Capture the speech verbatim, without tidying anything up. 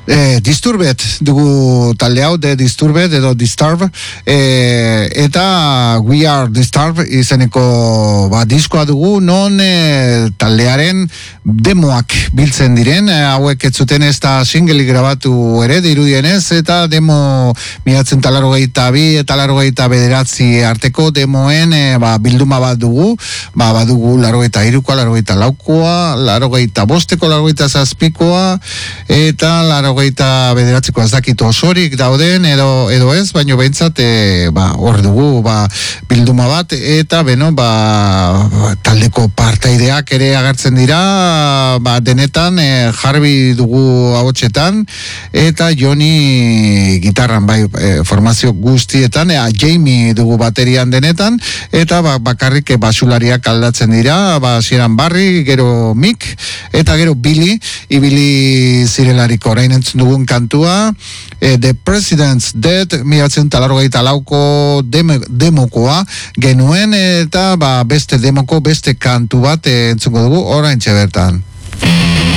E, Disturbed dugu talde hau, de Disturbed edo Disturb, e, eta We Are Disturb izeneko ba, diskoa dugu, non e, taldearen demoak biltzen diren, e, hauek ez zuten ez da single grabatu ere dirudienez, eta demo miratzen talaro gehieta bi eta talaro gehieta bederatzi arteko demoen e, ba, bilduma bat dugu, ba, badugu laro gehieta irukoa, laro gehieta laukoa, laro gehieta bosteko, laro gehieta zazpikoa, eta laro gehieta bederatzeko ez dakit osorik dauden edo, edo ez, baino behintzat e, ba, hor dugu ba, bilduma bat, eta beno ba, taldeko partaideak ere agertzen dira, ba, denetan e, jarbi dugu ahotsetan, eta Joni gitarran bai e, formazio guztietan, e, Jamie dugu baterian denetan, eta ba, bakarrik e, basulariak aldatzen dira, ba, hasieran Barry, gero Mick, eta gero Billy, ibili zirelarik orain entzun dugun kantua, eh, The President's Dead, miratzen talarrogeita lauko dem, demokoa genuen, eta ba, beste demoko, beste kantu bat eh, entzungo dugu orain txebertan.